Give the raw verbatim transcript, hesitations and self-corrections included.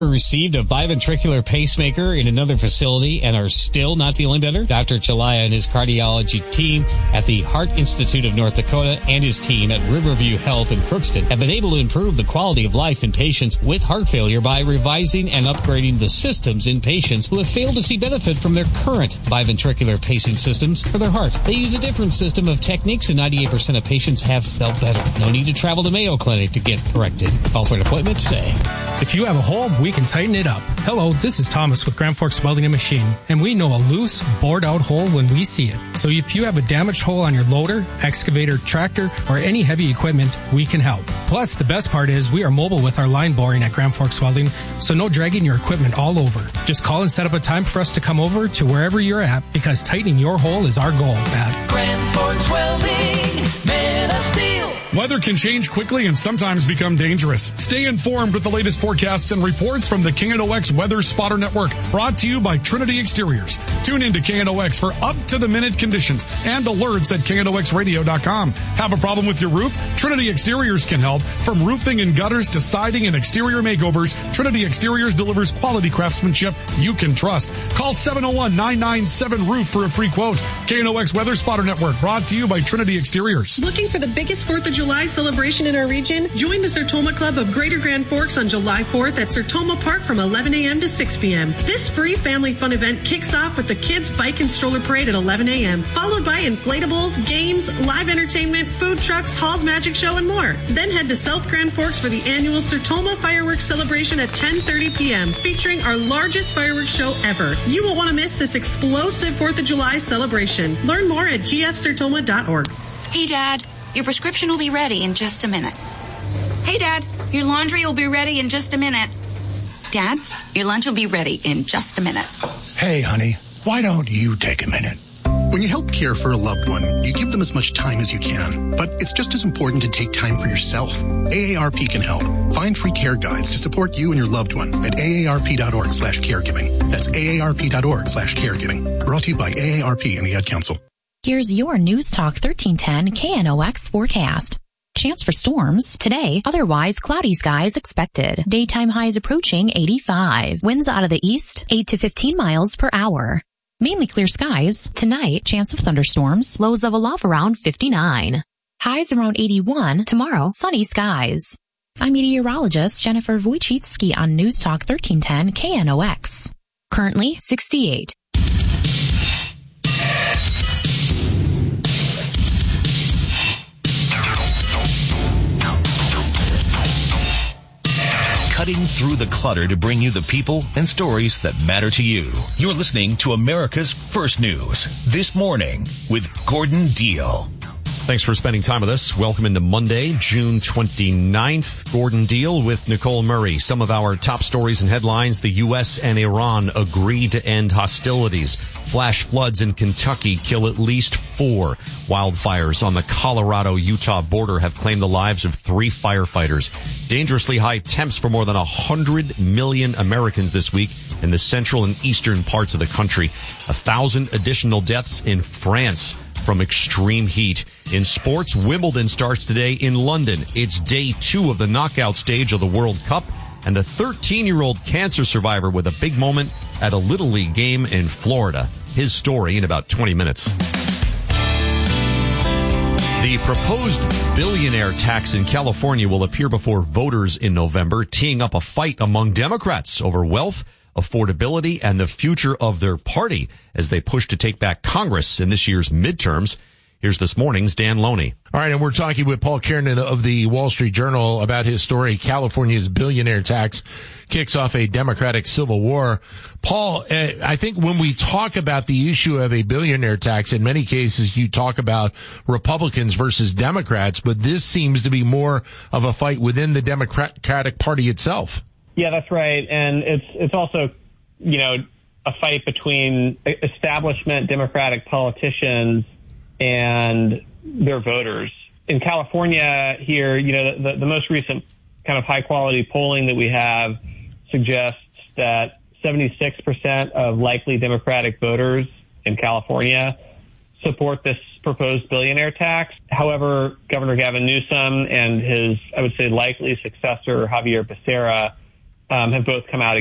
Received a biventricular pacemaker in another facility and are still not feeling better? Doctor Chalaya and his cardiology team at the Heart Institute of North Dakota and his team at Riverview Health in Crookston have been able to improve the quality of life in patients with heart failure by revising and upgrading the systems in patients who have failed to see benefit from their current biventricular pacing systems for their heart. They use a different system of techniques and ninety-eight percent of patients have felt better. No need to travel to Mayo Clinic to get corrected. Call for an appointment today. If you have a hole, we can tighten it up. Hello, this is Thomas with Grand Forks Welding and Machine, and we know a loose, bored out hole when we see it. So if you have a damaged hole on your loader, excavator, tractor, or any heavy equipment, we can help. Plus, the best part is we are mobile with our line boring at Grand Forks Welding, so no dragging your equipment all over. Just call and set up a time for us to come over to wherever you're at, because tightening your hole is our goal at Grand Forks Welding, Man of Steel. Weather can change quickly and sometimes become dangerous. Stay informed with the latest forecasts and reports from the K N O X Weather Spotter Network, brought to you by Trinity Exteriors. Tune in to K N O X for up-to-the-minute conditions and alerts at K N O X radio dot com. Have a problem with your roof? Trinity Exteriors can help. From roofing and gutters to siding and exterior makeovers, Trinity Exteriors delivers quality craftsmanship you can trust. Call seven oh one, nine nine seven, roof for a free quote. K N O X Weather Spotter Network, brought to you by Trinity Exteriors. Looking for the biggest fourth of July celebration in our region? Join the Sertoma Club of Greater Grand Forks on July fourth at Sertoma Park from eleven a.m. to six p.m. This free family fun event kicks off with the Kids Bike and Stroller Parade at eleven a.m., followed by inflatables, games, live entertainment, food trucks, Hall's Magic Show, and more. Then head to South Grand Forks for the annual Sertoma Fireworks Celebration at ten thirty p.m., featuring our largest fireworks show ever. You won't want to miss this explosive fourth of July celebration. Learn more at g f sertoma dot org. Hey, Dad, your prescription will be ready in just a minute. Hey, Dad, your laundry will be ready in just a minute. Dad, your lunch will be ready in just a minute. Hey, honey, why don't you take a minute? When you help care for a loved one, you give them as much time as you can. But it's just as important to take time for yourself. A A R P can help. Find free care guides to support you and your loved one at A A R P dot org slash caregiving. That's A A R P dot org slash caregiving. Brought to you by A A R P and the Ad Council. Here's your News Talk thirteen ten K N O X forecast. Chance for storms today, otherwise cloudy skies expected. Daytime highs approaching eighty-five. Winds out of the east, eight to fifteen miles per hour. Mainly clear skies. Tonight, chance of thunderstorms. Lows of a love around fifty-nine. Highs around eighty-one. Tomorrow, sunny skies. I'm meteorologist Jennifer Wojcicki on News Talk thirteen ten K N O X. Currently sixty-eight. Cutting through the clutter to bring you the people and stories that matter to you. You're listening to America's First News This Morning with Gordon Deal. Thanks for spending time with us. Welcome into Monday, June twenty-ninth. Gordon Deal with Nicole Murray. Some of our top stories and headlines. The U S and Iran agree to end hostilities. Flash floods in Kentucky kill at least four. Wildfires on the Colorado-Utah border have claimed the lives of three firefighters. Dangerously high temps for more than one hundred million Americans this week in the central and eastern parts of the country. A thousand additional deaths in France from extreme heat. In sports, Wimbledon starts today in London. It's day two of the knockout stage of the World Cup, and the thirteen-year-old cancer survivor with a big moment at a Little League game in Florida. His story in about twenty minutes. The proposed billionaire tax in California will appear before voters in November, teeing up a fight among Democrats over wealth, affordability, and the future of their party as they push to take back Congress in this year's midterms. Here's this morning's Dan Loney. All right, and we're talking with Paul Kiernan of the Wall Street Journal about his story, California's billionaire tax kicks off a Democratic civil war. Paul, I think when we talk about the issue of a billionaire tax, in many cases you talk about Republicans versus Democrats, but this seems to be more of a fight within the Democratic Party itself. Yeah, that's right. And it's it's also, you know, a fight between establishment Democratic politicians and their voters. In California here, you know, the, the most recent kind of high quality polling that we have suggests that seventy-six percent of likely Democratic voters in California support this proposed billionaire tax. However, Governor Gavin Newsom and his, I would say, likely successor, Javier Becerra, um, have both come out